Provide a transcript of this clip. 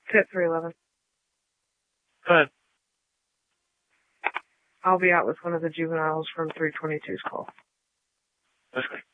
Pit 311. Go ahead. I'll be out with one of the juveniles from 322's call. Okay.